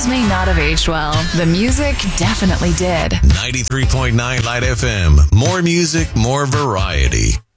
photos may not have aged well. The music definitely did. 93.9 Light FM. More music, more variety.